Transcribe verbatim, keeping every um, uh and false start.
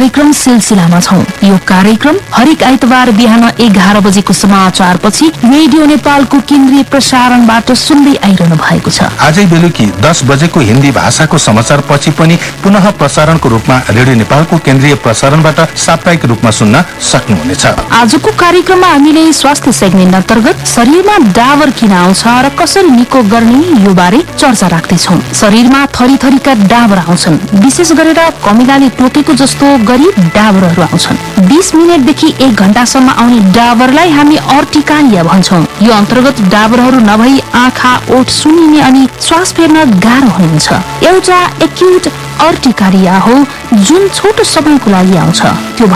कार्यक्रम सिलसिलामा छौं। यो कार्यक्रम हरेक आइतबार बिहान एघार बजेको समाचार पछि रेडियो नेपालको केन्द्रीय प्रसारणबाट सुन्दै आइरहनु भएको छ। आजै बेलुकी दस बजेको हिन्दी भाषाको समाचार पछि पनि पुनः प्रसारणको रूपमा रेडियो नेपालको केन्द्रीय प्रसारणबाट साप्ताहिक रूपमा सुन्न सक्नुहुनेछ। आजको कार्यक्रममा हामीले स्वास्थ्य सेगमेन्ट अन्तर्गत शरीरमा डाबर किन आउँछ र कसरी निको गर्ने यो बारे चर्चा राख्दैछौँ। शरीरमा थरी थरीका डाबर आउँछन्, विशेष गरेर कमिलाले टोकेको जस्तो गरी डाबरहरू आउँछन्। बीस मिनटदेखि एक घण्टासम्म आउने डाबरलाई हामी अर्टिकारिया भन्छौँ। यो अन्तर्गत डाबरहरू नभई आँखा, ओठ सुनिने अनि श्वास फेर्न गाह्रो हुनुहुन्छ। एउटा एक्युट अर्टिकारिया हो जुन छोटो समयको लागि आउँछ। त्यो